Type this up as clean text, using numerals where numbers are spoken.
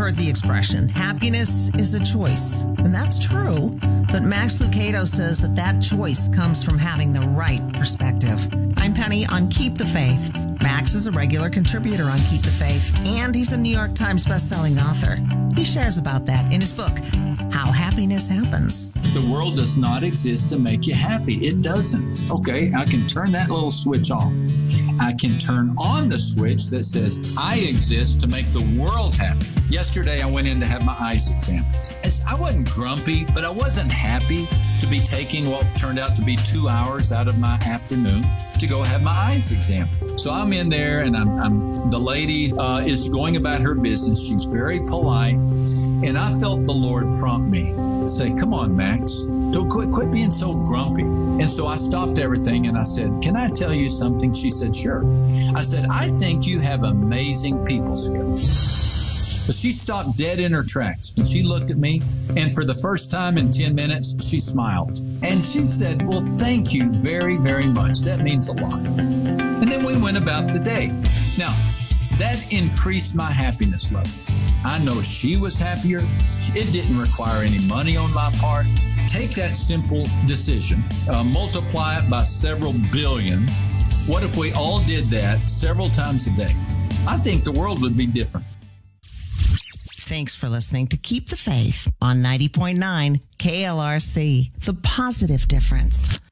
heard the expression, happiness is a choice. And that's true. But Max Lucado says that choice comes from having the right perspective. I'm Penny on Keep the Faith. Max is a regular contributor on Keep the Faith, and he's a New York Times bestselling author. He shares about that in his book, How Happiness Happens. The world does not exist to make you happy. It doesn't. Okay, I can turn that little switch off. I can turn on the switch that says I exist to make the world happy. Yesterday, I went in to have my eyes examined. I wasn't grumpy, but I wasn't happy to be taking what turned out to be 2 hours out of my afternoon to go have my eyes examined. So I'm in there, and the lady is going about her business. She's very polite, and I felt the Lord prompt me, say, "Come on, Max, don't quit being so grumpy." And so I stopped everything and I said, "Can I tell you something?" She said, "Sure." I said, "I think you have amazing people skills." But she stopped dead in her tracks and she looked at me, and for the first time in 10 minutes, she smiled. And she said, "Well, thank you very, very much. That means a lot." And then we went about the day. Now, that increased my happiness level. I know she was happier. It didn't require any money on my part. Take that simple decision, multiply it by several billion. What if we all did that several times a day? I think the world would be different. Thanks for listening to Keep the Faith on 90.9 KLRC, The Positive Difference.